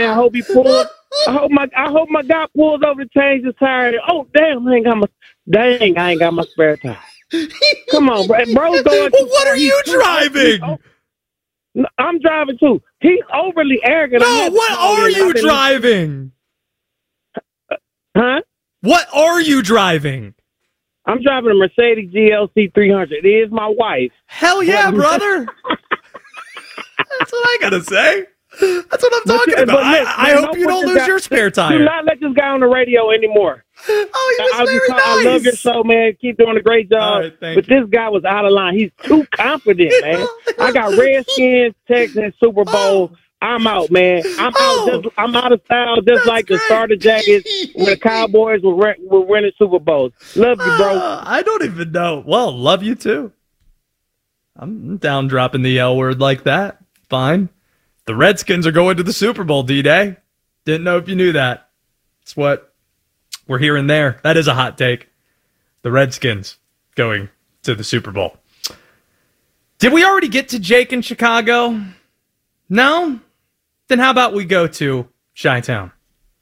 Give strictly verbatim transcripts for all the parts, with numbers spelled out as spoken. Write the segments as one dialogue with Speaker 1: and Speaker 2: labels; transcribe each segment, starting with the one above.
Speaker 1: I hope he pulls. I hope my I hope my guy pulls over to change his tire. Oh damn! I ain't got my dang. I ain't got my spare tire. Come on, bro. Bro's going.
Speaker 2: Well, what are you driving?
Speaker 1: Oh, I'm driving too. He's overly arrogant.
Speaker 2: No, what are you driving?
Speaker 1: Huh?
Speaker 2: What are you driving?
Speaker 1: I'm driving a Mercedes G L C three hundred. It is my wife.
Speaker 2: Hell yeah, brother. That's what I gotta say. That's what I'm talking
Speaker 1: but,
Speaker 2: about.
Speaker 1: But,
Speaker 2: I, I hope you don't lose
Speaker 1: guy,
Speaker 2: your spare tire.
Speaker 1: Do not let this guy on the radio anymore.
Speaker 2: Oh, he was
Speaker 1: I,
Speaker 2: very
Speaker 1: I,
Speaker 2: nice.
Speaker 1: I love your show, man. Keep doing a great job.
Speaker 2: Right,
Speaker 1: but you. This guy was out of line. He's too confident, man. I got Redskins, Texans, Super Bowl. I'm out, man. I'm oh, out. Just, I'm out of style, just like great. The starter jackets when the Cowboys were re- were winning Super Bowls. Love you, bro.
Speaker 2: Uh, I don't even know. Well, love you too. I'm down dropping the L word like that. Fine. The Redskins are going to the Super Bowl, D-Day. Didn't know if you knew that. That's what we're hearing there. That is a hot take. The Redskins going to the Super Bowl. Did we already get to Jake in Chicago? No? Then how about we go to Chi-Town?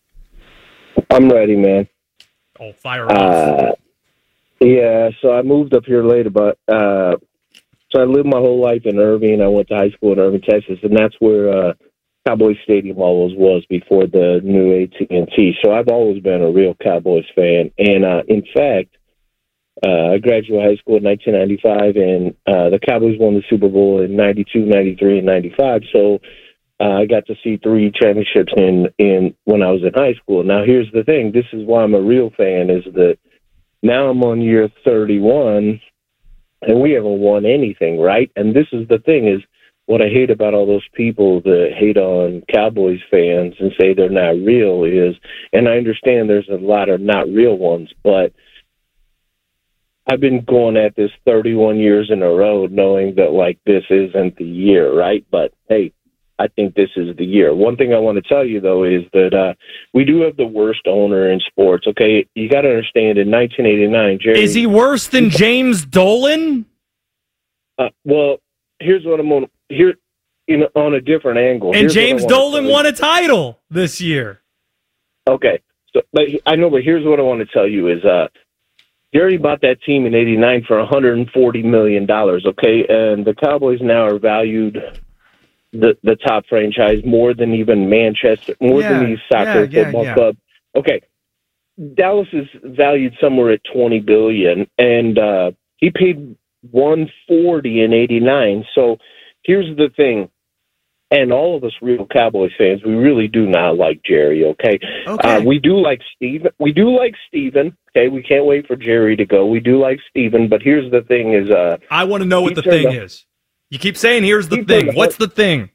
Speaker 3: I'm ready, man.
Speaker 2: Oh, fire off.
Speaker 3: Uh, yeah, so I moved up here later, but uh, so I lived my whole life in Irving. I went to high school in Irving, Texas, and that's where uh, Cowboys Stadium always was before the new A T and T. So I've always been a real Cowboys fan. And uh, in fact, uh, I graduated high school in nineteen ninety-five, and uh, the Cowboys won the Super Bowl in ninety-two, ninety-three, and ninety-five. So uh, I got to see three championships in, in when I was in high school. Now, here's the thing. This is why I'm a real fan, is that now I'm on year thirty-one, and we haven't won anything, right? And this is the thing, is what I hate about all those people that hate on Cowboys fans and say they're not real is, and I understand there's a lot of not real ones, but I've been going at this thirty-one years in a row knowing that, like, this isn't the year, right? But, hey, I think this is the year. One thing I want to tell you, though, is that uh, we do have the worst owner in sports, okay? You got to understand, in nineteen eighty-nine, Jerry...
Speaker 2: Is he worse than James Dolan?
Speaker 3: Uh, well, here's what I'm on... Here, you know, on a different angle.
Speaker 2: And James Dolan won a title this year.
Speaker 3: Okay. So, but I know, but here's what I want to tell you is... Uh, Jerry bought that team in eighty-nine for one hundred forty million dollars, okay? And the Cowboys now are valued the the top franchise more than even Manchester, more
Speaker 2: yeah,
Speaker 3: than these soccer
Speaker 2: yeah,
Speaker 3: football
Speaker 2: yeah, yeah.
Speaker 3: club. Okay. Dallas is valued somewhere at twenty billion dollars, and uh, he paid one hundred forty in eighty-nine. So here's the thing. And all of us real Cowboys fans, we really do not like Jerry, okay?
Speaker 2: Okay.
Speaker 3: Uh, we do like Steven. We do like Steven, okay? We can't wait for Jerry to go. We do like Steven, but here's the thing is... Uh,
Speaker 2: I want to know what the thing
Speaker 3: a,
Speaker 2: is. You keep saying, here's the
Speaker 3: he
Speaker 2: thing. What's the thing?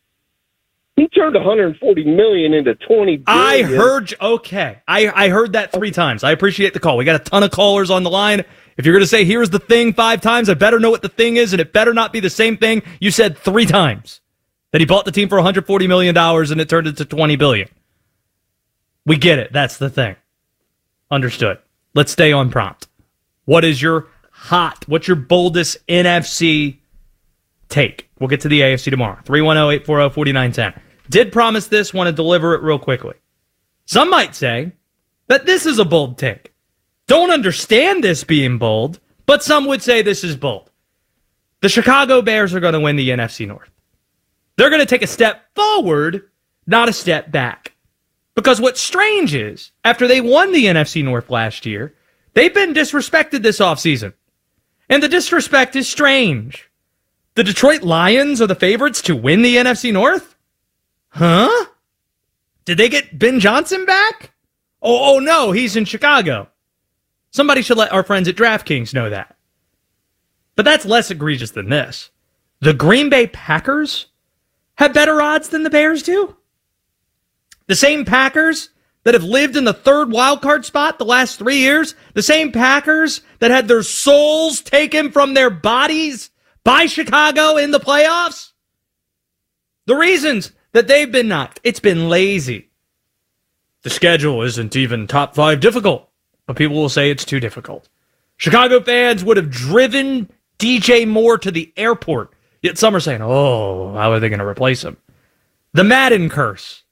Speaker 3: He turned one hundred forty million dollars into twenty billion
Speaker 2: I heard... Okay. I, I heard that three times. I appreciate the call. We got a ton of callers on the line. If you're going to say, here's the thing five times, I better know what the thing is, and it better not be the same thing you said three times. That he bought the team for one hundred forty million dollars and it turned into twenty billion dollars. We get it. That's the thing. Understood. Let's stay on prompt. What is your hot, what's your boldest N F C take? We'll get to the A F C tomorrow. three one zero, eight four zero, four nine one zero. Did promise this, want to deliver it real quickly. Some might say that this is a bold take. Don't understand this being bold, but some would say this is bold. The Chicago Bears are going to win the N F C North. They're going to take a step forward, not a step back. Because what's strange is, after they won the N F C North last year, they've been disrespected this offseason. And the disrespect is strange. The Detroit Lions are the favorites to win the N F C North? Huh? Did they get Ben Johnson back? Oh, oh no, he's in Chicago. Somebody should let our friends at DraftKings know that. But that's less egregious than this. The Green Bay Packers have better odds than the Bears do? The same Packers that have lived in the third wildcard spot the last three years? The same Packers that had their souls taken from their bodies by Chicago in the playoffs? The reasons that they've been knocked, it's been lazy. The schedule isn't even top five difficult, but people will say it's too difficult. Chicago fans would have driven D J Moore to the airport. Yet some are saying, oh, how are they going to replace him? The Madden curse.